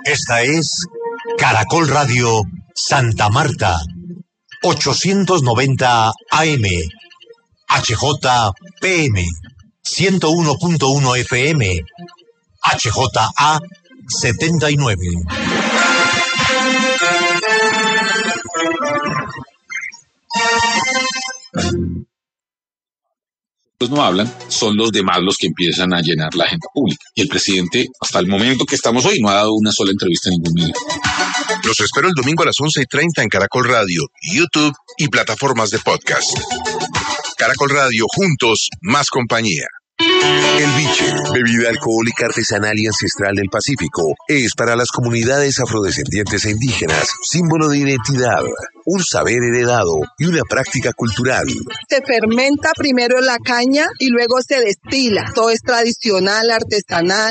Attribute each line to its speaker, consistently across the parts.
Speaker 1: Esta es Caracol Radio Santa Marta, 890 AM, HJPM, 101.1 FM, HJA 79.
Speaker 2: Los no hablan, son los demás los que empiezan a llenar la agenda pública. Y el presidente, hasta el momento que estamos hoy, no ha dado una sola entrevista a ningún medio.
Speaker 3: Los espero el domingo a las 11:30 en Caracol Radio, YouTube y plataformas de podcast. Caracol Radio, juntos, más compañía. El Biche, bebida alcohólica artesanal y ancestral del Pacífico, es para las comunidades afrodescendientes e indígenas símbolo de identidad, un saber heredado y una práctica cultural.
Speaker 4: Se fermenta primero la caña y luego se destila. Todo es tradicional, artesanal.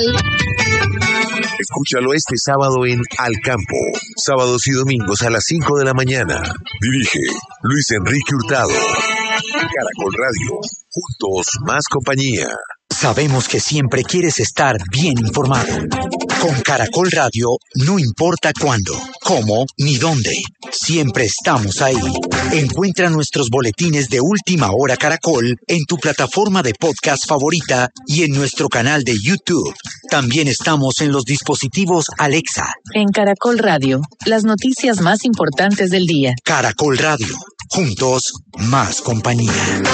Speaker 3: Escúchalo este sábado en Al Campo, sábados y domingos a las 5 de la mañana. Dirige Luis Enrique Hurtado. Caracol Radio, juntos más compañía.
Speaker 5: Sabemos que siempre quieres estar bien informado. Con Caracol Radio, no importa cuándo, cómo ni dónde, siempre estamos ahí. Encuentra nuestros boletines de Última Hora Caracol en tu plataforma de podcast favorita y en nuestro canal de YouTube. También estamos en los dispositivos Alexa.
Speaker 6: En Caracol Radio, las noticias más importantes del día.
Speaker 5: Caracol Radio, juntos más compañía.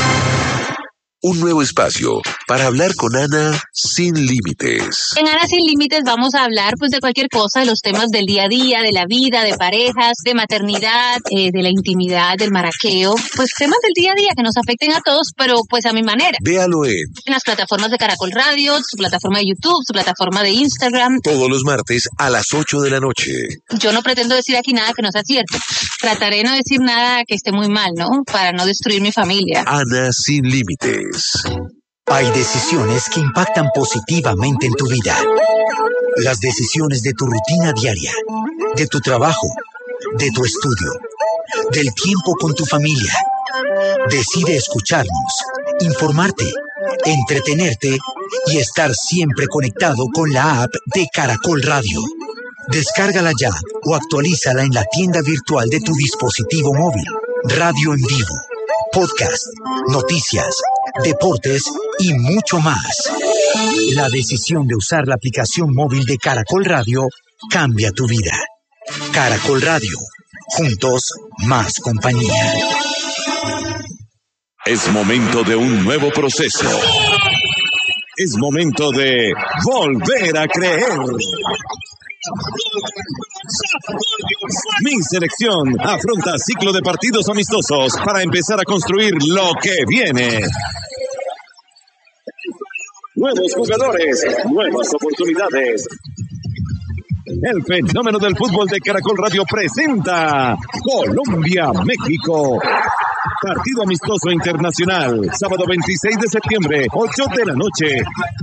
Speaker 3: Un nuevo espacio para hablar con Ana sin límites.
Speaker 7: En Ana sin límites vamos a hablar de cualquier cosa, de los temas del día a día, de la vida, de parejas, de maternidad, de la intimidad, del maraqueo, temas del día a día que nos afecten a todos, pero a mi manera.
Speaker 3: Véalo en
Speaker 7: las plataformas de Caracol Radio, su plataforma de YouTube, su plataforma de Instagram.
Speaker 3: Todos los martes a las 8 de la noche.
Speaker 7: Yo no pretendo decir aquí nada que no sea cierto. Trataré de no decir nada que esté muy mal, ¿no? Para no destruir mi familia.
Speaker 3: Ana sin límites.
Speaker 5: Hay decisiones que impactan positivamente en tu vida. Las decisiones de tu rutina diaria, de tu trabajo, de tu estudio, del tiempo con tu familia. Decide escucharnos, informarte, entretenerte y estar siempre conectado con la app de Caracol Radio. Descárgala ya o actualízala en la tienda virtual de tu dispositivo móvil. Radio en vivo, podcast, noticias, deportes y mucho más. La decisión de usar la aplicación móvil de Caracol Radio cambia tu vida. Caracol Radio, juntos más compañía.
Speaker 8: Es momento de un nuevo proceso. Es momento de volver a creer. Mi selección afronta ciclo de partidos amistosos para empezar a construir lo que viene. Nuevos jugadores, nuevas oportunidades. El fenómeno del fútbol de Caracol Radio presenta Colombia-México. Partido amistoso internacional, sábado 26 de septiembre, 8 de la noche.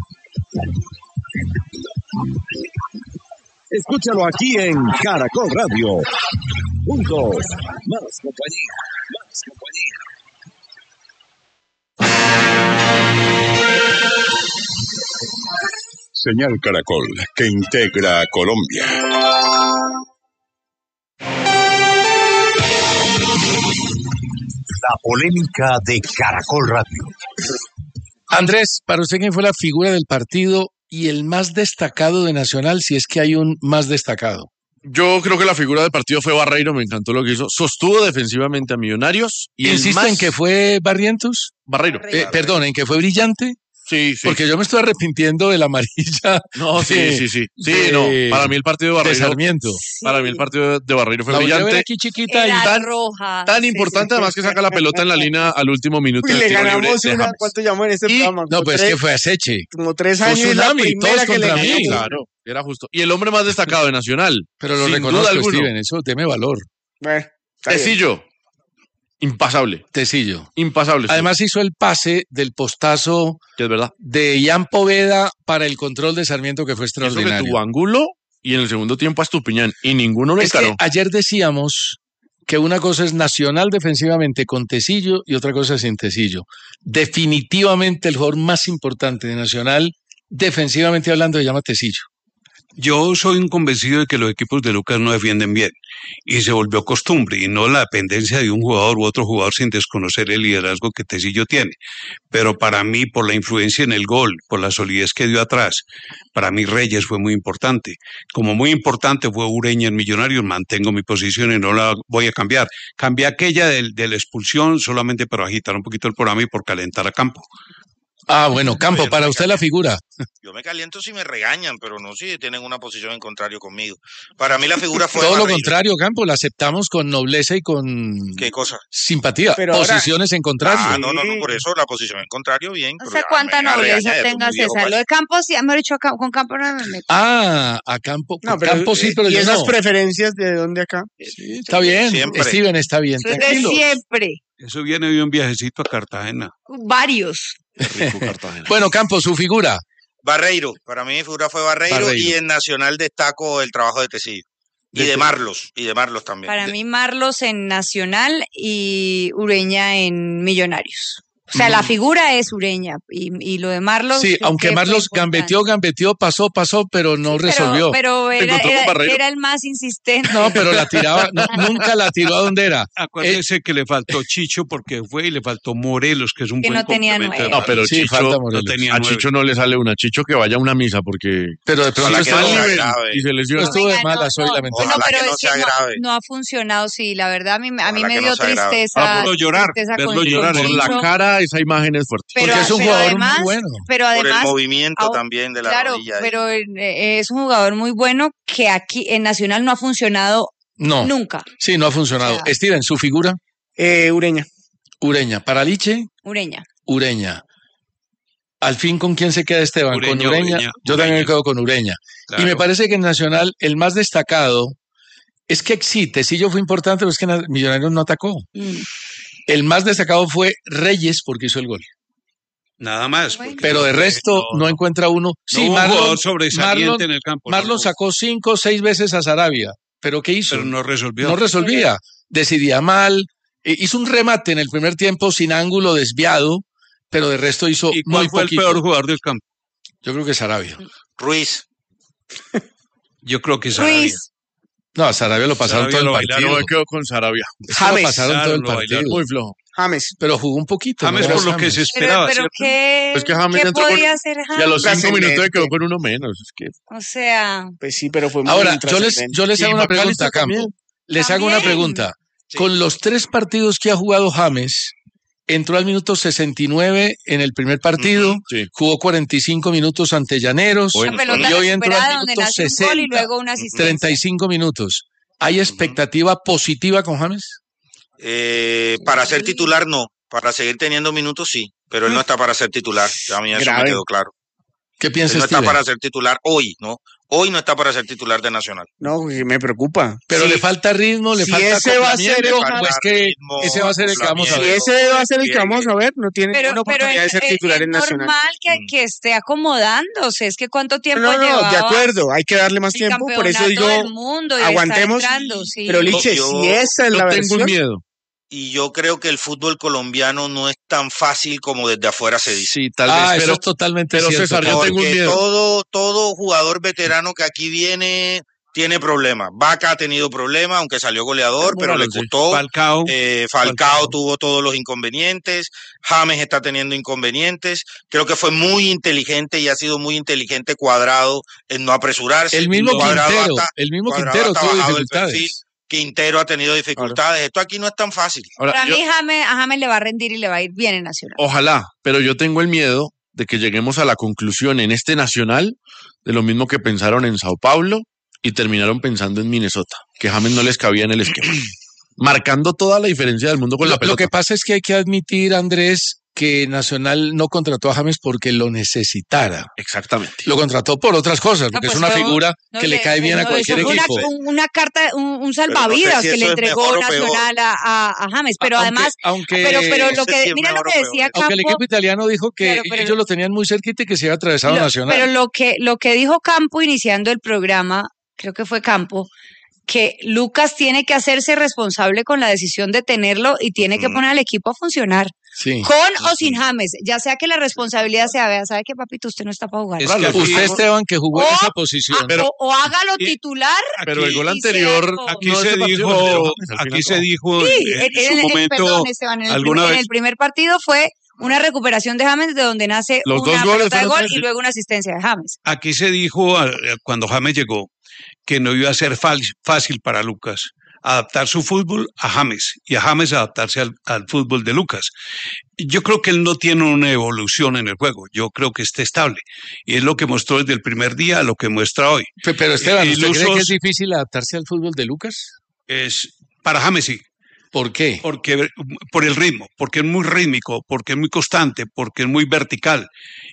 Speaker 8: Escúchalo aquí en Caracol Radio. Juntos, más compañía, más compañía.
Speaker 3: Señal Caracol, que integra a Colombia.
Speaker 1: La polémica de Caracol Radio.
Speaker 9: Andrés, para usted, ¿quién fue la figura del partido y el más destacado de Nacional, si es que hay un más destacado?
Speaker 10: Yo creo que la figura del partido fue Barreiro, me encantó lo que hizo. Sostuvo defensivamente a Millonarios. Y
Speaker 9: ¿insiste en que fue Barrientos?
Speaker 10: Barreiro.
Speaker 9: Perdón, ¿en que fue Brillante?
Speaker 10: Sí, sí.
Speaker 9: Porque yo me estoy arrepintiendo de la amarilla.
Speaker 10: No, sí. No, para mí el partido de Barreiro.
Speaker 9: De Sarmiento.
Speaker 10: Sí. Para mí el partido de Barreiro fue brillante.
Speaker 9: Aquí chiquita y
Speaker 10: tan importante, además que saca la pelota en la línea al último minuto.
Speaker 11: Y le ganamos una, ¿cuánto llamó en este programa?
Speaker 9: No, pues es que fue a Seche.
Speaker 11: Como 3 años y la primera que le ganamos.
Speaker 10: Claro, era justo. Y el hombre más destacado de Nacional.
Speaker 9: Pero lo reconozco, Steven, eso deme valor.
Speaker 10: Tecillo. Impasable.
Speaker 9: Tecillo.
Speaker 10: Impasable.
Speaker 9: Además hizo el pase del postazo,
Speaker 10: que es verdad,
Speaker 9: de Ian Poveda para el control de Sarmiento, que fue extraordinario.
Speaker 10: Eso que tuvo ángulo y en el segundo tiempo a Estupiñán y ninguno lo encaró.
Speaker 9: Es que ayer decíamos que una cosa es Nacional defensivamente con Tecillo y otra cosa sin Tecillo. Definitivamente el jugador más importante de Nacional, defensivamente hablando, se llama Tecillo.
Speaker 12: Yo soy un convencido de que los equipos de Lucas no defienden bien y se volvió costumbre y no la dependencia de un jugador u otro jugador sin desconocer el liderazgo que Tecillo tiene. Pero para mí, por la influencia en el gol, por la solidez que dio atrás, para mí Reyes fue muy importante. Como muy importante fue Ureña en Millonarios, mantengo mi posición y no la voy a cambiar. Cambié aquella de la expulsión solamente para agitar un poquito el programa y por calentar a Campo.
Speaker 9: Ah, bueno, Campo, para usted la figura.
Speaker 13: Yo me caliento si me regañan, pero no si tienen una posición en contrario conmigo. Para mí la figura fue
Speaker 9: todo
Speaker 13: Barreiro.
Speaker 9: lo contrario, Campo, la aceptamos con nobleza y con
Speaker 13: ¿qué cosa?
Speaker 9: Simpatía.
Speaker 11: Pero
Speaker 9: posiciones en contrario.
Speaker 13: Ah, no, por eso la posición en contrario, bien.
Speaker 7: No sé cuánta nobleza tenga César. Lo de Campos, sí, me he dicho con Campos no me meto.
Speaker 9: Ah, a Campo.
Speaker 11: No, pero,
Speaker 9: Campo sí, pero
Speaker 11: ¿y
Speaker 9: yo
Speaker 11: esas
Speaker 9: no.
Speaker 11: preferencias de dónde acá?
Speaker 9: Sí, está bien.
Speaker 13: Siempre.
Speaker 9: Steven está bien.
Speaker 7: Desde
Speaker 9: Tranquilo.
Speaker 7: siempre.
Speaker 12: Eso viene de un viajecito a Cartagena.
Speaker 7: Varios.
Speaker 12: Qué rico Cartagena.
Speaker 9: Bueno, Campo, su figura.
Speaker 13: Barreiro, para mí mi figura fue Barreiro. Y en Nacional destaco el trabajo de Tecillo. Y de Marlos también.
Speaker 7: Para mí Marlos en Nacional y Ureña en Millonarios. O sea, la figura es Ureña y lo de Marlos...
Speaker 9: Sí, aunque Marlos gambeteó, pasó, pero no resolvió.
Speaker 7: Pero era el más insistente.
Speaker 9: No, pero la tiraba, nunca la tiró a donde era.
Speaker 12: Acuérdese que le faltó Chicho porque fue y le faltó Morelos, que es un
Speaker 7: que
Speaker 12: buen
Speaker 7: no tenía
Speaker 12: complemento.
Speaker 7: 9.
Speaker 10: No, pero
Speaker 9: Sí,
Speaker 10: Chicho,
Speaker 9: falta Morelos.
Speaker 12: no tenía
Speaker 10: a
Speaker 12: 9.
Speaker 10: Chicho no le sale una. Chicho que vaya a una misa porque...
Speaker 9: Pero de pronto
Speaker 13: Ojalá que
Speaker 9: está
Speaker 13: no
Speaker 9: al
Speaker 13: sea
Speaker 9: nivel
Speaker 13: grave.
Speaker 10: y se lesiona.
Speaker 9: estuvo de
Speaker 7: Venga,
Speaker 9: malas hoy, lamentablemente.
Speaker 13: Ojalá
Speaker 7: pero
Speaker 13: que no
Speaker 7: es que
Speaker 13: sea grave.
Speaker 7: no ha funcionado, sí, la verdad a mí
Speaker 13: Ojalá
Speaker 7: me
Speaker 13: que
Speaker 7: dio
Speaker 13: no sea grave.
Speaker 7: tristeza.
Speaker 12: Verlo llorar,
Speaker 7: tristeza
Speaker 12: verlo
Speaker 7: con
Speaker 12: llorar.
Speaker 10: Por
Speaker 7: Chicho.
Speaker 10: la cara, esa imagen es fuerte.
Speaker 9: Porque es un jugador
Speaker 7: además,
Speaker 9: muy bueno.
Speaker 7: Pero
Speaker 13: Por
Speaker 7: además,
Speaker 13: el movimiento también de la
Speaker 7: claro,
Speaker 13: rodilla.
Speaker 7: pero es un jugador muy bueno que aquí en Nacional no ha funcionado
Speaker 9: No.
Speaker 7: nunca.
Speaker 9: Sí, no ha funcionado.
Speaker 7: O sea,
Speaker 9: Steven, su figura.
Speaker 11: Ureña.
Speaker 9: Ureña. Para Liche,
Speaker 7: Ureña.
Speaker 9: Ureña. Al fin, ¿con quién se queda Esteban?
Speaker 12: Ureña,
Speaker 9: con Ureña.
Speaker 12: Ureña.
Speaker 9: Yo también me quedo con Ureña.
Speaker 12: Claro.
Speaker 9: Y me parece que en Nacional el más destacado es que Tecillo fue importante, pero es que Millonarios no atacó. El más destacado fue Reyes porque hizo el gol.
Speaker 12: Nada más.
Speaker 9: Pero de resto no encuentra uno. Sí,
Speaker 12: hubo un
Speaker 9: Marlon,
Speaker 12: jugador sobresaliente
Speaker 9: Marlon-
Speaker 12: en el campo.
Speaker 9: Marlon
Speaker 12: tampoco.
Speaker 9: sacó 5 o 6 veces a Sarabia. ¿Pero qué hizo?
Speaker 12: Pero no resolvió.
Speaker 9: No resolvía. Decidía mal. Hizo un remate en el primer tiempo sin ángulo desviado, pero de resto hizo
Speaker 12: ¿Y cuál
Speaker 9: muy
Speaker 12: fue
Speaker 9: poquito.
Speaker 12: el peor jugador del campo?
Speaker 9: Yo creo que Sarabia.
Speaker 13: Ruiz.
Speaker 12: Yo creo que Sarabia.
Speaker 7: Ruiz.
Speaker 9: No, a Sarabia lo pasaron
Speaker 12: Sarabia
Speaker 9: todo
Speaker 12: lo
Speaker 9: el partido.
Speaker 12: bailaron.
Speaker 10: Yo me quedo con Sarabia.
Speaker 9: Es que lo
Speaker 11: James.
Speaker 9: pasaron todo el
Speaker 12: Claro, lo
Speaker 9: partido.
Speaker 12: bailaron.
Speaker 10: Muy flojo.
Speaker 11: James.
Speaker 9: Pero jugó un poquito.
Speaker 12: James
Speaker 9: ¿no?
Speaker 12: por lo que se esperaba.
Speaker 7: Pero
Speaker 12: ¿cierto?
Speaker 7: ¿qué,
Speaker 10: Es que James
Speaker 7: ¿qué
Speaker 10: entró con-
Speaker 7: podía hacer
Speaker 10: Y a
Speaker 7: James?
Speaker 10: los 5 minutos
Speaker 11: Trascendente.
Speaker 10: quedó con uno menos. Es que
Speaker 7: O sea,
Speaker 11: Pues sí, pero fue muy
Speaker 9: Ahora, yo
Speaker 11: intrascendente.
Speaker 9: les hago
Speaker 10: Y
Speaker 9: una
Speaker 10: McAllister
Speaker 9: pregunta, Campo.
Speaker 10: también.
Speaker 9: Les hago una
Speaker 7: También.
Speaker 9: pregunta.
Speaker 13: Sí.
Speaker 9: Con los 3 partidos que ha jugado James, entró al minuto 69 en el primer partido,
Speaker 10: Sí.
Speaker 9: jugó 45 minutos ante Llaneros,
Speaker 10: Bueno,
Speaker 7: una pelota
Speaker 9: y hoy entró
Speaker 7: recuperada
Speaker 9: al
Speaker 7: donde
Speaker 9: minuto
Speaker 7: nace un
Speaker 9: 60,
Speaker 7: gol y luego una asistencia.
Speaker 9: 35 minutos. ¿Hay expectativa positiva con James?
Speaker 13: Para ser titular no. Para seguir teniendo minutos sí. Pero él no está para ser titular. A mí eso
Speaker 11: Grave.
Speaker 13: me quedó claro.
Speaker 9: ¿Qué
Speaker 13: Él
Speaker 9: piensa
Speaker 13: no está
Speaker 9: Steven?
Speaker 13: para ser titular hoy, ¿no? Hoy no está para ser titular de Nacional.
Speaker 11: No, que me preocupa.
Speaker 9: Pero
Speaker 13: Sí.
Speaker 9: le falta ritmo, le
Speaker 11: Si
Speaker 9: falta
Speaker 11: ese va a ser el
Speaker 9: acoplamiento, o es que
Speaker 13: ritmo,
Speaker 9: ese va a ser el que vamos a
Speaker 11: Si
Speaker 9: ver.
Speaker 11: ese va a ser el que vamos a ver, no tiene
Speaker 7: Pero
Speaker 11: ninguna oportunidad de ser titular
Speaker 7: es
Speaker 11: en Nacional.
Speaker 7: normal que esté acomodándose. Es que cuánto tiempo
Speaker 11: No,
Speaker 7: llevaba
Speaker 11: de acuerdo, hay que darle más
Speaker 7: el
Speaker 11: tiempo, por eso
Speaker 7: campeonato
Speaker 11: digo,
Speaker 7: del mundo y de
Speaker 11: aguantemos.
Speaker 7: estar entrando, sí.
Speaker 11: Pero Liche,
Speaker 13: Yo-
Speaker 11: si esa es
Speaker 10: Yo
Speaker 11: la
Speaker 10: tengo
Speaker 11: versión,
Speaker 10: un miedo.
Speaker 13: Y yo creo que el fútbol colombiano no es tan fácil como desde afuera se dice.
Speaker 10: Sí, tal
Speaker 9: Ah,
Speaker 10: vez,
Speaker 9: eso
Speaker 10: pero
Speaker 9: es totalmente
Speaker 10: pero
Speaker 9: cierto.
Speaker 10: César, yo
Speaker 9: Campo.
Speaker 10: tengo un
Speaker 13: Porque
Speaker 10: miedo.
Speaker 13: todo jugador veterano que aquí viene tiene problemas. Vaca ha tenido problemas, aunque salió goleador, pero le
Speaker 10: Morales, sí.
Speaker 13: costó.
Speaker 12: Falcao.
Speaker 13: Falcao tuvo todos los inconvenientes. James está teniendo inconvenientes. Creo que fue muy inteligente y ha sido muy inteligente Cuadrado en no apresurarse.
Speaker 9: El mismo
Speaker 13: Cuadrado
Speaker 9: Quintero,
Speaker 13: hasta-
Speaker 9: el mismo
Speaker 13: Cuadrado
Speaker 9: Quintero
Speaker 13: hasta
Speaker 9: tuvo
Speaker 13: bajado el perfil.
Speaker 9: dificultades.
Speaker 13: Quintero ha tenido dificultades. Esto aquí no es tan fácil.
Speaker 10: Ahora,
Speaker 7: Para
Speaker 10: yo-
Speaker 7: mí a James le va a rendir y le va a ir bien en Nacional.
Speaker 10: ojalá, pero yo tengo el miedo de que lleguemos a la conclusión en este Nacional de lo mismo que pensaron en Sao Paulo y terminaron pensando en Minnesota, que James no les cabía en el esquema. Marcando toda la diferencia del mundo con la
Speaker 9: Lo
Speaker 10: pelota.
Speaker 9: que pasa es que hay que admitir, Andrés, que Nacional no contrató a James porque lo necesitara.
Speaker 10: Exactamente.
Speaker 9: Lo contrató por otras cosas,
Speaker 7: No,
Speaker 9: porque
Speaker 7: pues
Speaker 9: es una
Speaker 7: fue
Speaker 9: figura que le cae bien a
Speaker 7: eso
Speaker 9: cualquier
Speaker 7: fue
Speaker 9: equipo.
Speaker 7: una carta, un salvavidas
Speaker 13: si
Speaker 7: que
Speaker 13: eso
Speaker 7: le
Speaker 13: es
Speaker 7: entregó
Speaker 13: mejor o peor.
Speaker 7: Nacional a James. Pero además, pero lo
Speaker 13: no sé
Speaker 7: que,
Speaker 13: si es
Speaker 7: mira lo
Speaker 13: mejor
Speaker 7: que
Speaker 13: o
Speaker 7: decía
Speaker 9: Aunque el
Speaker 7: Campo.
Speaker 9: equipo italiano dijo que
Speaker 7: Claro, pero-
Speaker 9: ellos lo tenían muy cerquita y que se había atravesado Nacional.
Speaker 7: Pero lo que dijo Campo iniciando el programa, creo que fue Campo,
Speaker 14: que Lucas tiene que hacerse responsable con la decisión de tenerlo y tiene que poner al equipo a funcionar.
Speaker 9: Sí.
Speaker 14: Con o sin James, ya sea que la responsabilidad sea, vea, ¿sabe qué, papito? Usted no está para jugar.
Speaker 9: Es que usted, Esteban, que jugó en esa posición.
Speaker 14: O hágalo titular.
Speaker 10: Pero el gol anterior,
Speaker 12: aquí se dijo en su momento,
Speaker 14: perdón, Esteban, en el primer partido fue una recuperación de James de donde nace
Speaker 12: Los
Speaker 14: una
Speaker 12: dos goles
Speaker 14: pelota de
Speaker 12: fueron
Speaker 14: gol y luego una asistencia de James.
Speaker 12: Aquí se dijo cuando James llegó que no iba a ser fácil para Lucas adaptar su fútbol a James y a James adaptarse al fútbol de Lucas. Yo creo que él no tiene una evolución en el juego, yo creo que está estable y es lo que mostró desde el primer día a lo que muestra hoy.
Speaker 9: Pero Esteban, ¿usted cree que es difícil adaptarse al fútbol de Lucas?
Speaker 12: Para James sí.
Speaker 9: ¿Por qué?
Speaker 12: Porque por el ritmo, porque es muy rítmico, porque es muy constante, porque es muy vertical.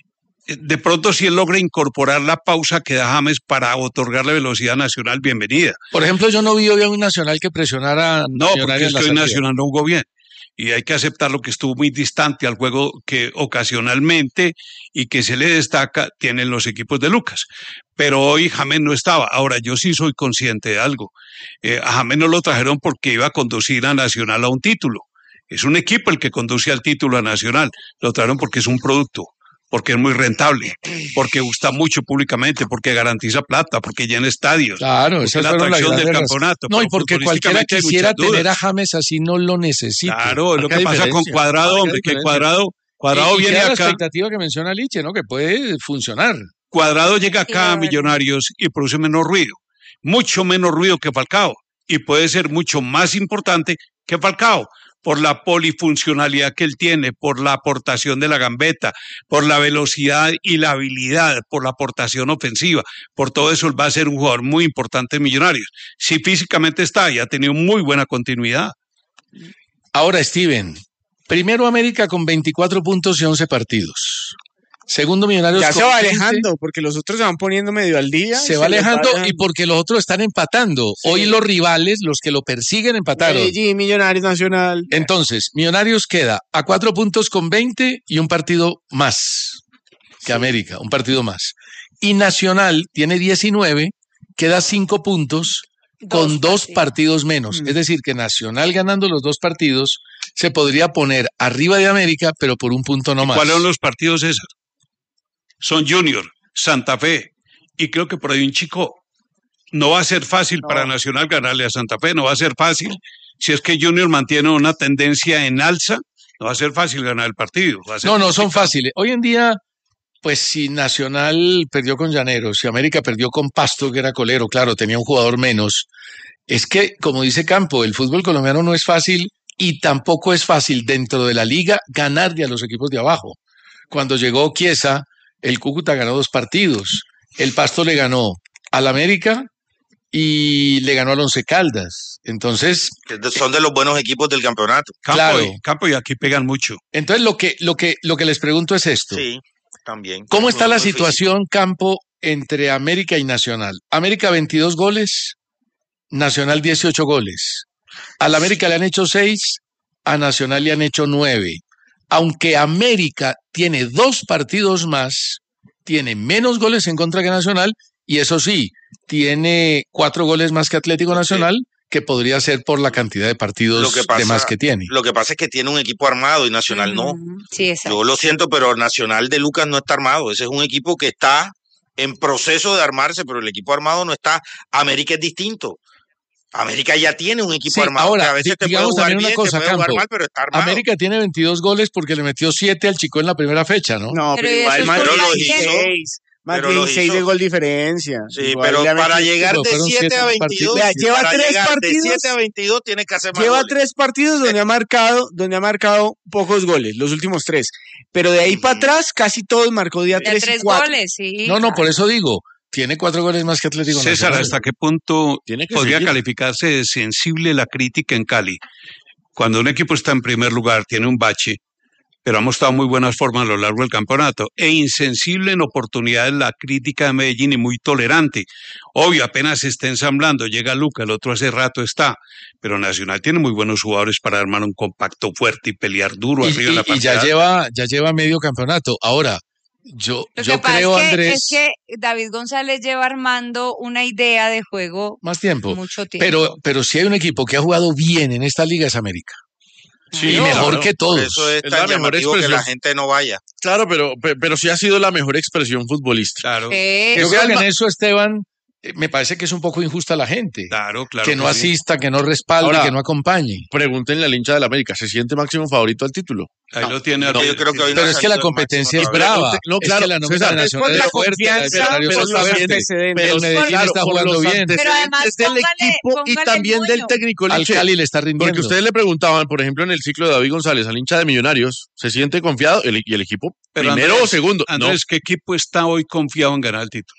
Speaker 12: De pronto, si él logra incorporar la pausa que da James para otorgarle velocidad Nacional, bienvenida.
Speaker 9: Por ejemplo, yo no vi hoy a un Nacional que presionara.
Speaker 12: No, porque es que hoy Nacional no jugó bien. Y hay que aceptar lo que estuvo muy distante al juego que ocasionalmente y que se le destaca tienen los equipos de Lucas. Pero hoy James no estaba. Ahora, yo sí soy consciente de algo. A James no lo trajeron porque iba a conducir a Nacional a un título. Es un equipo el que conduce al título a Nacional. Lo trajeron porque es un producto, porque es muy rentable, porque gusta mucho públicamente, porque garantiza plata, porque llena estadios.
Speaker 9: Claro, esa
Speaker 12: es la atracción del campeonato.
Speaker 9: No, y porque cualquiera quisiera tener a James así no lo necesita.
Speaker 12: Claro, es lo que pasa con Cuadrado, hombre, que Cuadrado viene acá.
Speaker 9: La expectativa que menciona Liche, ¿no? Que puede funcionar.
Speaker 12: Cuadrado llega acá a Millonarios y produce menos ruido, mucho menos ruido que Falcao, y puede ser mucho más importante que Falcao, por la polifuncionalidad que él tiene, por la aportación de la gambeta, por la velocidad y la habilidad, por la aportación ofensiva. Por todo eso, él va a ser un jugador muy importante en Millonarios. Si físicamente está y ha tenido muy buena continuidad.
Speaker 9: Ahora, Steven, primero América con 24 puntos y 11 partidos. Segundo, Millonarios
Speaker 11: ya
Speaker 9: con
Speaker 11: se va
Speaker 9: 15.
Speaker 11: alejando, porque los otros se van poniendo medio al día.
Speaker 9: Se va alejando y porque los otros están empatando. Sí. Hoy los rivales, los que lo persiguen, empataron.
Speaker 11: Medellín, Millonarios, Nacional.
Speaker 9: Entonces, Millonarios queda a 4 puntos con 20 y un partido más que América, un partido más. Y Nacional tiene 19, queda 5 puntos con 2 partidos menos. Es decir, que Nacional ganando los 2 partidos se podría poner arriba de América, pero por un punto no más.
Speaker 12: ¿Cuáles son los partidos, César? Son Junior, Santa Fe y creo que por ahí un Chico. No va a ser fácil para Nacional ganarle a Santa Fe, no va a ser fácil. Si es que Junior mantiene una tendencia en alza, no va a ser fácil ganar el partido.
Speaker 9: No son fáciles. Hoy en día, pues si Nacional perdió con Llaneros, si América perdió con Pasto, que era colero, claro, tenía un jugador menos. Es que, como dice Campo, el fútbol colombiano no es fácil y tampoco es fácil dentro de la liga ganarle a los equipos de abajo. Cuando llegó Chiesa, el Cúcuta ganó 2 partidos. El Pasto le ganó al América y le ganó al Once Caldas. Entonces,
Speaker 13: son de los buenos equipos del campeonato.
Speaker 12: Campo y aquí pegan mucho.
Speaker 9: Entonces, lo que les pregunto es esto.
Speaker 13: Sí, también.
Speaker 9: ¿Cómo está la situación, Campo, entre América y Nacional? América 22 goles, Nacional 18 goles. Al América le han hecho 6, a Nacional le han hecho 9. Aunque América tiene 2 partidos más, tiene menos goles en contra que Nacional, y eso sí, tiene 4 goles más que Atlético Nacional, que podría ser por la cantidad de partidos de más que tiene.
Speaker 13: Lo que pasa es que tiene un equipo armado y Nacional no.
Speaker 14: Sí, exacto.
Speaker 13: Yo lo siento, pero Nacional de Lucas no está armado. Ese es un equipo que está en proceso de armarse, pero el equipo armado no está. América es distinto. América ya tiene un equipo armado.
Speaker 9: Ahora,
Speaker 13: que a veces te puede jugar bien, te puede jugar mal, pero está armado.
Speaker 9: América tiene 22 goles porque le metió 7 al Chico en la primera fecha, ¿no?
Speaker 11: No, pero igual más 16. Más 16 de gol diferencia.
Speaker 13: Sí, pero para llegar de 7 a 22,
Speaker 11: lleva 3 partidos.
Speaker 13: De 7 a 22 tiene que hacer más
Speaker 11: Lleva
Speaker 13: goles.
Speaker 11: 3 partidos donde ha marcado pocos goles, los últimos 3. Pero de ahí para atrás casi todos marcó día 3 y 4.
Speaker 14: Goles, sí.
Speaker 9: No, por eso digo, tiene 4 goles más que Atlético Nacional.
Speaker 12: César, ¿hasta qué punto podría calificarse de sensible la crítica en Cali? Cuando un equipo está en primer lugar, tiene un bache, pero ha mostrado muy buenas formas a lo largo del campeonato, e insensible en oportunidades la crítica de Medellín y muy tolerante. Obvio, apenas se está ensamblando, llega Luca, el otro hace rato está, pero Nacional tiene muy buenos jugadores para armar un compacto fuerte y pelear duro arriba en la
Speaker 9: y ya lleva medio campeonato. Ahora, Yo
Speaker 14: Lo que pasa
Speaker 9: creo, Andrés,
Speaker 14: es que David González lleva armando una idea de juego
Speaker 9: más tiempo.
Speaker 14: mucho tiempo.
Speaker 9: Pero si hay un equipo que ha jugado bien en esta liga es América.
Speaker 10: Sí,
Speaker 9: y mejor
Speaker 10: claro.
Speaker 9: que
Speaker 13: Por
Speaker 9: todos.
Speaker 13: eso es
Speaker 10: Es
Speaker 13: tan
Speaker 10: la mejor
Speaker 13: llamativo que la
Speaker 10: expresión.
Speaker 13: gente no vaya.
Speaker 10: Claro, pero sí ha sido la mejor expresión futbolística.
Speaker 12: Claro,
Speaker 9: Yo creo que en eso, Esteban, me parece que es un poco injusta la gente.
Speaker 12: claro.
Speaker 9: Que no
Speaker 12: sí.
Speaker 9: asista, que no respalde,
Speaker 10: Ahora,
Speaker 9: que no acompañe.
Speaker 10: Pregúntenle al hincha del América, ¿se siente máximo favorito al título?
Speaker 12: Ahí lo tiene.
Speaker 13: yo creo que hoy no
Speaker 9: Pero
Speaker 13: ha
Speaker 9: es que la
Speaker 13: salido el
Speaker 9: competencia es
Speaker 13: máximo todavía.
Speaker 9: brava.
Speaker 10: No,
Speaker 9: Es
Speaker 10: claro,
Speaker 9: que la nómina
Speaker 10: César,
Speaker 9: de Nacional
Speaker 11: es
Speaker 9: es
Speaker 11: por
Speaker 9: fuerte, la de
Speaker 11: confianza,
Speaker 9: Millonarios
Speaker 11: por
Speaker 9: es
Speaker 11: los
Speaker 9: fuerte.
Speaker 11: antecedentes.
Speaker 9: El Medellín
Speaker 10: Claro,
Speaker 9: está
Speaker 10: por
Speaker 9: jugando
Speaker 10: los
Speaker 9: bien.
Speaker 10: antecedentes
Speaker 14: Pero además,
Speaker 10: del
Speaker 14: póngale-
Speaker 10: equipo y
Speaker 14: póngale
Speaker 10: también del
Speaker 14: moño.
Speaker 10: técnico.
Speaker 9: Al
Speaker 10: Liche.
Speaker 9: Cali le está rindiendo.
Speaker 10: Porque ustedes le preguntaban, por ejemplo, en el ciclo de David González, al hincha de Millonarios, ¿se siente confiado? Y el equipo,
Speaker 12: Pero
Speaker 10: primero
Speaker 12: Andrés,
Speaker 10: o segundo.
Speaker 12: Andrés, ¿qué equipo está hoy confiado en ganar el título?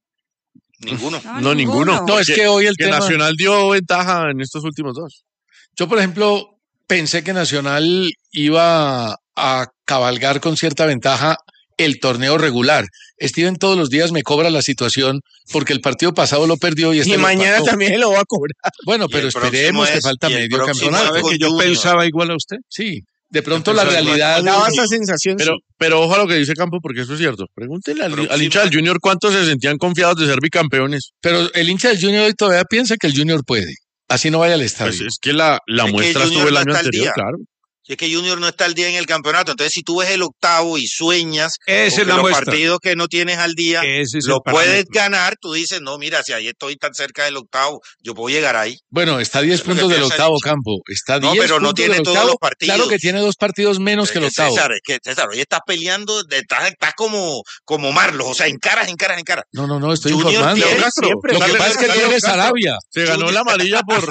Speaker 13: Ninguno.
Speaker 10: No, ninguno.
Speaker 9: No, es que hoy el
Speaker 10: que
Speaker 9: tema...
Speaker 10: Nacional dio ventaja en estos últimos dos.
Speaker 9: Yo, por ejemplo, pensé que Nacional iba a cabalgar con cierta ventaja el torneo regular. Steven todos los días me cobra la situación porque el partido pasado lo perdió y este
Speaker 11: Y
Speaker 9: lo
Speaker 11: mañana
Speaker 9: empató.
Speaker 11: también lo va a cobrar.
Speaker 9: Bueno,
Speaker 13: Y
Speaker 9: pero
Speaker 13: el próximo
Speaker 9: esperemos que
Speaker 13: es-
Speaker 9: falta
Speaker 13: y el
Speaker 9: medio
Speaker 13: próximo
Speaker 9: campeonato.
Speaker 13: es
Speaker 12: ¿Sabe que yo
Speaker 13: Junior.
Speaker 12: pensaba igual a usted?
Speaker 9: Sí, de pronto la realidad...
Speaker 11: Daba esa sensación.
Speaker 10: Pero ojo a lo que dice Campo, porque eso es cierto. Pregúntenle al
Speaker 13: Próximo.
Speaker 10: hincha del Junior cuántos se sentían confiados de ser bicampeones.
Speaker 9: Pero el hincha del Junior hoy todavía piensa que el Junior puede. Así no vaya al estadio.
Speaker 10: Pues es que la
Speaker 13: Es que
Speaker 10: muestra
Speaker 13: Junior
Speaker 10: estuvo el
Speaker 13: no
Speaker 10: año
Speaker 13: está al
Speaker 10: anterior,
Speaker 13: día.
Speaker 10: claro.
Speaker 13: Si es que Junior no está al día en el campeonato, entonces si tú ves el octavo y sueñas
Speaker 12: Esa
Speaker 13: con
Speaker 12: es la
Speaker 13: que los
Speaker 12: muestra.
Speaker 13: partidos que no tienes al día
Speaker 12: Ese es
Speaker 13: lo
Speaker 12: el
Speaker 13: puedes
Speaker 12: parámetro.
Speaker 13: ganar, tú dices, no, mira, si ahí estoy tan cerca del octavo, yo puedo llegar ahí.
Speaker 9: Bueno, está 10
Speaker 13: Eso es lo
Speaker 9: puntos
Speaker 13: que
Speaker 9: del
Speaker 13: piensa el
Speaker 9: octavo,
Speaker 13: hincha.
Speaker 9: Campo. Está 10
Speaker 13: No, pero no
Speaker 9: puntos
Speaker 13: tiene
Speaker 9: del
Speaker 13: todos
Speaker 9: octavo.
Speaker 13: los partidos.
Speaker 9: Claro que tiene 2 partidos menos que el octavo.
Speaker 13: César, hoy estás peleando, estás como Marlos, o sea, encaras.
Speaker 9: No, estoy
Speaker 13: Junior
Speaker 9: informando.
Speaker 13: tiene-
Speaker 9: Lo que pasa es que tú eres Arabia.
Speaker 10: Se ganó la amarilla por...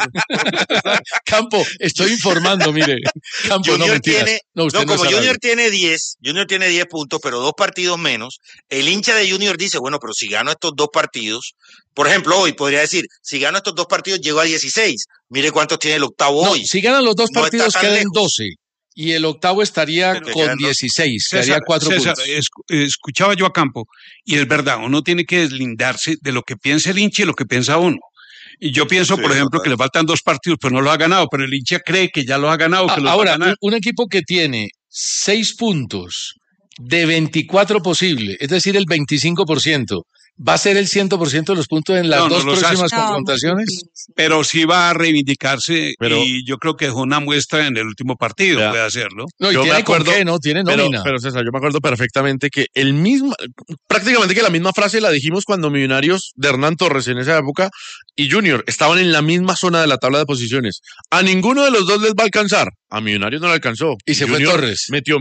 Speaker 9: Campo, estoy informando, mire. Campo, no
Speaker 13: Junior
Speaker 9: mentiras.
Speaker 13: tiene,
Speaker 9: No, usted no
Speaker 13: como
Speaker 9: es Arabia.
Speaker 13: Junior tiene 10 puntos, pero 2 partidos menos. El hincha de Junior dice, bueno, pero si gano estos 2 partidos, por ejemplo, hoy podría decir, si gano estos 2 partidos, llego a 16. Mire cuántos tiene el octavo
Speaker 9: No,
Speaker 13: hoy.
Speaker 9: si ganan los 2
Speaker 13: No está
Speaker 9: partidos,
Speaker 13: tan
Speaker 9: quedan
Speaker 13: lejos.
Speaker 9: 12. Y el octavo estaría
Speaker 13: Pero
Speaker 9: con
Speaker 13: quedan
Speaker 9: 16.
Speaker 12: César,
Speaker 9: Quedaría 4
Speaker 12: César,
Speaker 9: puntos.
Speaker 12: escuchaba yo a Campo, y es verdad, uno tiene que deslindarse de lo que piensa el hincha y lo que piensa uno. Y yo pienso,
Speaker 13: Sí,
Speaker 12: por ejemplo,
Speaker 13: total.
Speaker 12: que le faltan 2 partidos, pero no los ha ganado, pero el hincha cree que ya los ha ganado, que los va a
Speaker 9: Ahora,
Speaker 12: ganar.
Speaker 9: un equipo que tiene 6 puntos de 24 posibles, es decir, el 25%, ¿va a ser el 100% de los puntos en las
Speaker 12: No, no
Speaker 9: dos
Speaker 12: los
Speaker 9: próximas
Speaker 12: hace.
Speaker 9: confrontaciones?
Speaker 12: Pero sí va a reivindicarse
Speaker 10: Pero-
Speaker 12: y yo creo que dejó una muestra en el último partido,
Speaker 10: Vea.
Speaker 12: puede hacerlo.
Speaker 9: No, y
Speaker 10: Yo me
Speaker 9: tiene con
Speaker 10: acuerdo-
Speaker 9: qué, ¿no? Tiene nómina.
Speaker 10: Pero César, yo me acuerdo perfectamente que prácticamente que la misma frase la dijimos cuando Millonarios de Hernán Torres en esa época y Junior estaban en la misma zona de la tabla de posiciones. A ninguno de los dos les va a alcanzar. A Millonarios no le alcanzó.
Speaker 9: Y se fue
Speaker 10: Junior
Speaker 9: Torres.
Speaker 10: Metió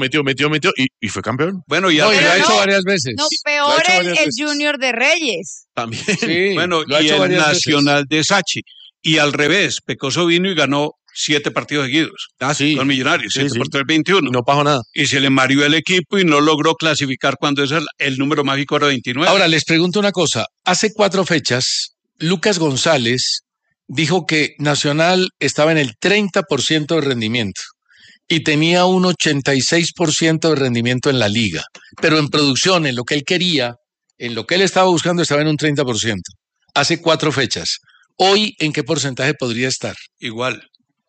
Speaker 10: y fue campeón.
Speaker 12: Bueno, y
Speaker 9: No, y lo
Speaker 14: Pero
Speaker 9: ha
Speaker 14: no,
Speaker 9: hecho varias veces.
Speaker 14: No,
Speaker 9: Lo ha
Speaker 14: peor
Speaker 9: hecho
Speaker 14: el
Speaker 9: varias veces.
Speaker 14: Junior de Reyes.
Speaker 10: También.
Speaker 9: Sí,
Speaker 12: bueno,
Speaker 9: lo ha
Speaker 12: y
Speaker 9: hecho
Speaker 12: el
Speaker 9: varias veces.
Speaker 12: Nacional de Sachi. Y al revés, Pecoso vino y ganó 7 partidos seguidos.
Speaker 10: Ah, sí.
Speaker 12: Con Millonarios,
Speaker 10: Sí,
Speaker 12: 7
Speaker 10: sí.
Speaker 12: por 3, 21.
Speaker 10: Y no pasó nada.
Speaker 12: Y se le mareó el equipo y no logró clasificar cuando es el número mágico era 29.
Speaker 9: Ahora, les pregunto una cosa. Hace 4 fechas, Lucas González dijo que Nacional estaba en el 30% de rendimiento y tenía un 86% de rendimiento en la liga. Pero en producción, en lo que él quería, en lo que él estaba buscando, estaba en un 30%. Hace 4 fechas. Hoy, ¿en qué porcentaje podría estar?
Speaker 12: Igual,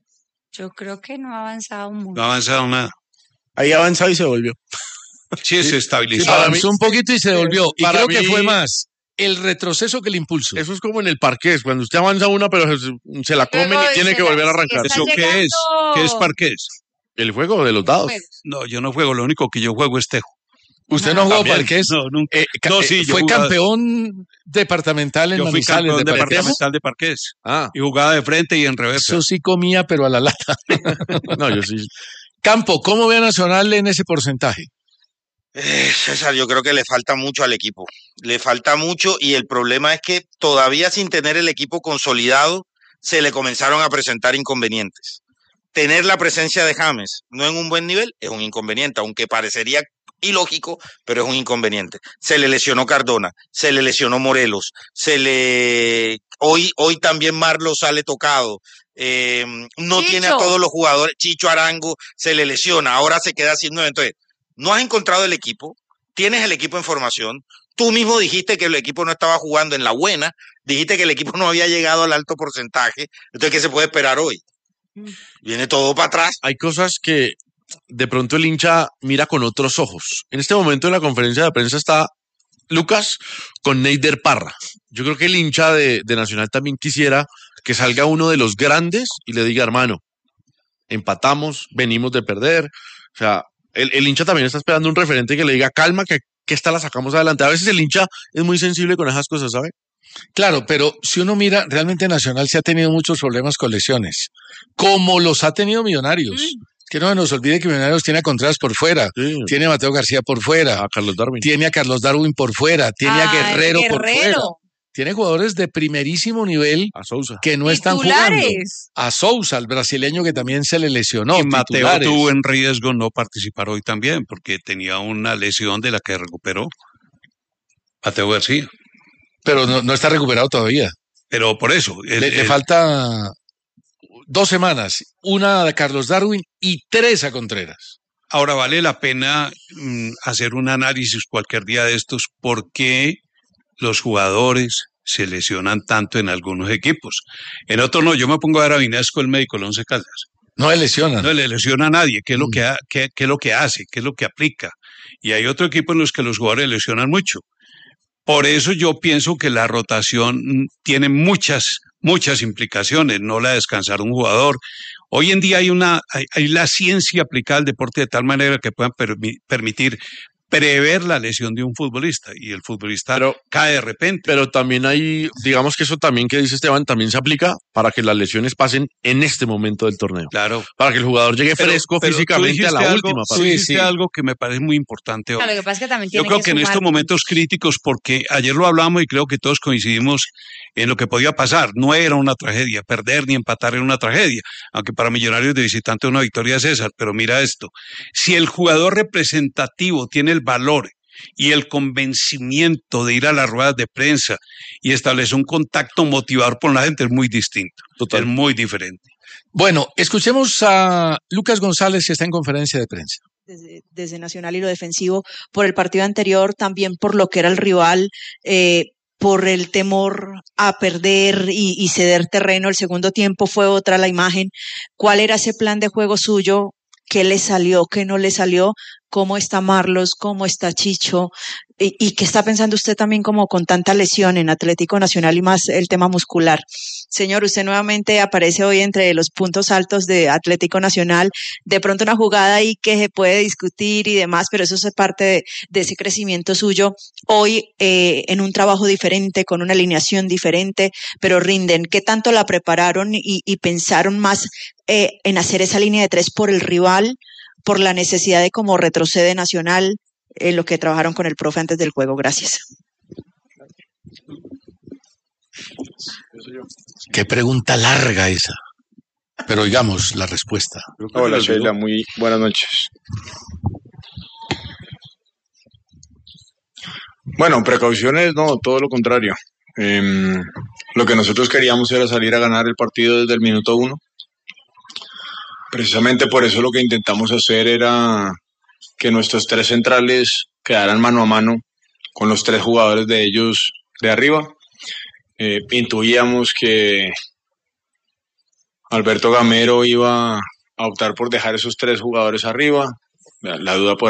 Speaker 14: Yo creo que no ha avanzado mucho.
Speaker 12: no ha avanzado nada.
Speaker 11: Ahí avanzado y se volvió.
Speaker 12: Sí, se estabilizó.
Speaker 10: para
Speaker 9: Avanzó un poquito y se devolvió. Y
Speaker 10: para
Speaker 9: creo que
Speaker 10: mí-
Speaker 9: fue más el retroceso que el impulso.
Speaker 10: Eso es como en el parqués, cuando usted avanza una pero se la comen
Speaker 14: Luego
Speaker 10: y tiene
Speaker 14: se
Speaker 10: que
Speaker 14: la-
Speaker 10: volver a arrancar.
Speaker 14: está
Speaker 12: ¿Eso qué es?
Speaker 14: llegando-
Speaker 12: ¿Qué es parqués?
Speaker 10: El juego de los dados.
Speaker 14: Juegos.
Speaker 12: No, yo no juego, lo único que yo juego es tejo.
Speaker 9: ¿Usted no jugó
Speaker 10: También.
Speaker 9: parqués?
Speaker 12: No, nunca. No, sí, yo
Speaker 9: fue
Speaker 12: jugaba-
Speaker 9: campeón departamental en
Speaker 12: Yo fui
Speaker 9: Manizales
Speaker 12: campeón
Speaker 9: de parqués.
Speaker 12: departamental de parqués.
Speaker 10: Ah,
Speaker 12: Y jugaba de frente y en reversa.
Speaker 9: Eso sí comía, pero a la lata.
Speaker 10: no, yo sí.
Speaker 9: Campo, ¿cómo ve a Nacional en ese porcentaje?
Speaker 13: César, yo creo que le falta mucho al equipo. Le falta mucho y el problema es que todavía sin tener el equipo consolidado, se le comenzaron a presentar inconvenientes. Tener la presencia de James no en un buen nivel es un inconveniente, aunque parecería ilógico, pero es un inconveniente. Se le lesionó Cardona, se le lesionó Morelos, hoy también Marlo sale tocado. No tiene a
Speaker 14: Chicho.
Speaker 13: todos los jugadores. Chicho Arango se le lesiona, ahora se queda sin 9. Entonces, no has encontrado el equipo, tienes el equipo en formación. Tú mismo dijiste que el equipo no estaba jugando en la buena, dijiste que el equipo no había llegado al alto porcentaje. Entonces, ¿qué se puede esperar hoy? Viene todo para atrás.
Speaker 10: Hay cosas que de pronto el hincha mira con otros ojos. En este momento en la conferencia de prensa está Lucas con Neider Parra. Yo creo que el hincha de Nacional también quisiera que salga uno de los grandes y le diga, hermano, empatamos, venimos de perder. O sea, el hincha también está esperando un referente que le diga, calma, que esta la sacamos adelante. A veces el hincha es muy sensible con esas cosas, ¿sabe?
Speaker 9: Claro, pero si uno mira, realmente Nacional se ha tenido muchos problemas con lesiones, como los ha tenido Millonarios. Que no se nos olvide que Millonarios tiene a Contreras por fuera, tiene a Mateo García por fuera, tiene a Carlos Darwin por fuera, tiene a Guerrero por fuera. Tiene jugadores de primerísimo nivel
Speaker 10: a Sousa,
Speaker 9: que no están jugando. A Sousa, el brasileño que también se le lesionó.
Speaker 12: Y Mateo tuvo en riesgo no participar hoy también porque tenía una lesión de la que recuperó. Mateo García.
Speaker 9: Pero no está recuperado todavía.
Speaker 12: Pero por eso.
Speaker 9: Le falta 2 semanas. Una a Carlos Darwin y 3 a Contreras.
Speaker 12: Ahora vale la pena hacer un análisis cualquier día de estos. ¿Por qué los jugadores se lesionan tanto en algunos equipos? En otros no. Yo me pongo a ver a Vinasco, el médico, el Once Caldas.
Speaker 9: No le lesiona.
Speaker 12: No le lesiona a nadie. ¿Qué es lo que hace? ¿Qué es lo que aplica? Y hay otro equipo en los que los jugadores lesionan mucho. Por eso yo pienso que la rotación tiene muchas implicaciones, no la de descansar un jugador. Hoy en día hay la ciencia aplicada al deporte de tal manera que puedan permitir prever la lesión de un futbolista y el futbolista cae de repente.
Speaker 10: Pero también hay, digamos que eso también que dice Esteban, también se aplica para que las lesiones pasen en este momento del torneo.
Speaker 12: Claro.
Speaker 10: Para que el jugador llegue fresco físicamente a la última parte.
Speaker 12: Tú dijiste algo que me parece muy importante hoy.
Speaker 14: Claro, lo que pasa es que también tiene
Speaker 12: Yo creo que en estos momentos críticos, porque ayer lo hablamos y creo que todos coincidimos en lo que podía pasar. No era una tragedia, perder ni empatar era una tragedia, aunque para Millonarios de visitante una victoria es César, pero mira esto, si el jugador representativo tiene el valor y el convencimiento de ir a las ruedas de prensa y establecer un contacto motivador con la gente, es muy distinto, es muy diferente.
Speaker 9: Bueno, escuchemos a Lucas González, que está en conferencia de prensa.
Speaker 15: Desde Nacional y lo defensivo, por el partido anterior, también por lo que era el rival, por el temor a perder y ceder terreno. El segundo tiempo fue otra la imagen. ¿Cuál era ese plan de juego suyo? ¿Qué le salió? ¿Qué no le salió? ¿Cómo está Marlos? ¿Cómo está Chicho? ¿Y qué está pensando usted también como con tanta lesión en Atlético Nacional y más el tema muscular? Señor, usted nuevamente aparece hoy entre los puntos altos de Atlético Nacional. De pronto una jugada ahí que se puede discutir y demás, pero eso es parte de ese crecimiento suyo. Hoy en un trabajo diferente, con una alineación diferente, pero rinden. ¿Qué tanto la prepararon y pensaron más en hacer esa línea de 3 por el rival, por la necesidad de cómo retrocede Nacional, en lo que trabajaron con el profe antes del juego? Gracias.
Speaker 9: Qué pregunta larga esa. Pero oigamos la respuesta.
Speaker 16: Hola Sheila, muy buenas noches. Bueno, precauciones no, todo lo contrario. Lo que nosotros queríamos era salir a ganar el partido desde el minuto 1. Precisamente por eso lo que intentamos hacer era que nuestros 3 centrales quedaran mano a mano con los 3 jugadores de ellos de arriba. Intuíamos que Alberto Gamero iba a optar por dejar esos 3 jugadores arriba. La duda por